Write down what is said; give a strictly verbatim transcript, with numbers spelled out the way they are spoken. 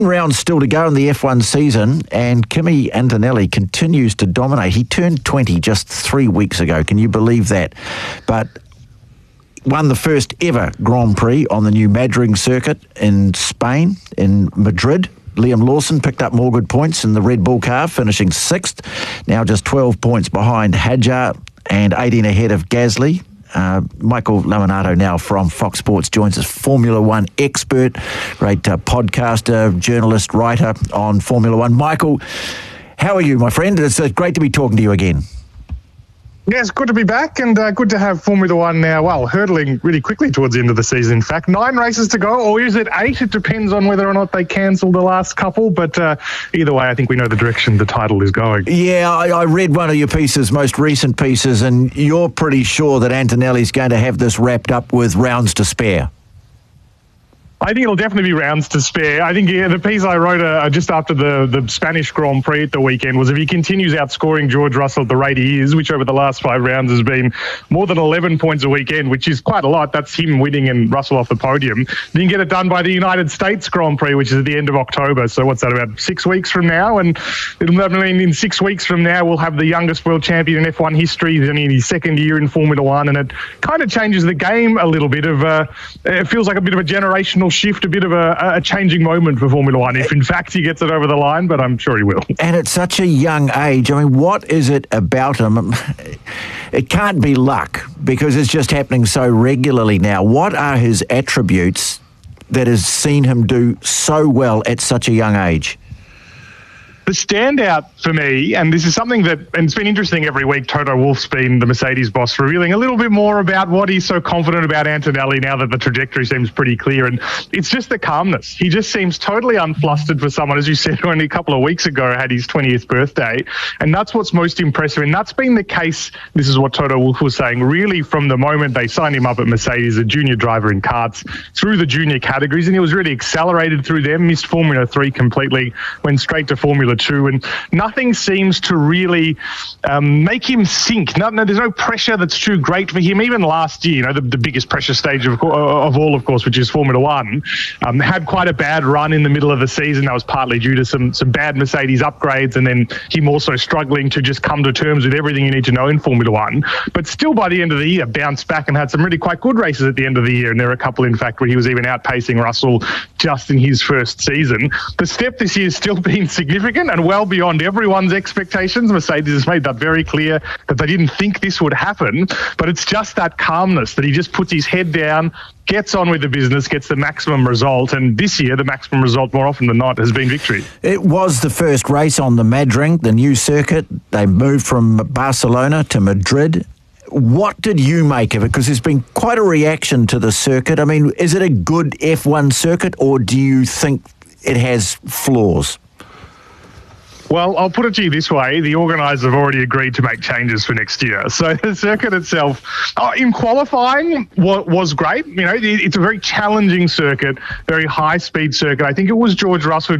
Rounds still to go in the F one season, and Kimi Antonelli continues to dominate. He turned twenty just three weeks ago. Can you believe that? But won the first ever Grand Prix on the new Madrid circuit in Spain, in Madrid. Liam Lawson picked up more good points in the Red Bull car, finishing sixth. Now just twelve points behind Hadjar and eighteen ahead of Gasly. Uh, Michael Laminato now from Fox Sports joins us, Formula One expert, great uh, podcaster, journalist, writer on Formula One. Michael, how are you, my friend? It's uh, great to be talking to you again. Yes, good to be back, and uh, good to have Formula One now, well, hurtling really quickly towards the end of the season. In fact, nine races to go, or is it eight? It depends on whether or not they cancelled the last couple, but uh, either way, I think we know the direction the title is going. Yeah, I, I read one of your pieces, most recent pieces, and you're pretty sure that Antonelli's going to have this wrapped up with rounds to spare. I think it'll definitely be rounds to spare. I think yeah, the piece I wrote uh, just after the, the Spanish Grand Prix at the weekend was if he continues outscoring George Russell at the rate he is, which over the last five rounds has been more than eleven points a weekend, which is quite a lot. That's him winning and Russell off the podium. Then you get it done by the United States Grand Prix, which is at the end of October. So what's that, about six weeks from now? And it'll mean in six weeks from now, we'll have the youngest world champion in F one history. He's only in his second year in Formula One, and it kind of changes the game a little bit. Of uh, it feels like a bit of a generational shift, a bit of a, a changing moment for Formula One, if in fact he gets it over the line, but I'm sure he will. And at such a young age, I mean, what is it about him? It can't be luck, because it's just happening so regularly now. What are his attributes that has seen him do so well at such a young age? The standout for me, and this is something that, and it's been interesting every week, Toto Wolff's been the Mercedes boss, revealing a little bit more about what he's so confident about Antonelli now that the trajectory seems pretty clear. And it's just the calmness. He just seems totally unflustered for someone, as you said, only a couple of weeks ago had his twentieth birthday. And that's what's most impressive. And that's been the case, this is what Toto Wolff was saying, really from the moment they signed him up at Mercedes, a junior driver in karts, through the junior categories. And he was really accelerated through them, missed Formula three completely, went straight to Formula two, and nothing seems to really um, make him sink. No, no, there's no pressure that's too great for him. Even last year, you know, the, the biggest pressure stage of, of all, of course, which is Formula One, um, had quite a bad run in the middle of the season. That was partly due to some some bad Mercedes upgrades, and then him also struggling to just come to terms with everything you need to know in Formula One. But still, by the end of the year, bounced back and had some really quite good races at the end of the year. And there are a couple, in fact, where he was even outpacing Russell just in his first season. The step this year has still been significant and well beyond everyone's expectations. Mercedes has made that very clear that they didn't think this would happen, but it's just that calmness that he just puts his head down, gets on with the business, gets the maximum result, and this year the maximum result more often than not has been victory. It was the first race on the Madrid, the new circuit. They moved from Barcelona to Madrid. What did you make of it? Because there's been quite a reaction to the circuit. I mean, is it a good F one circuit, or do you think it has flaws? Well, I'll put it to you this way. The organisers have already agreed to make changes for next year. So the circuit itself, oh, in qualifying, was, was great. You know, it, it's a very challenging circuit, very high-speed circuit. I think it was George Russell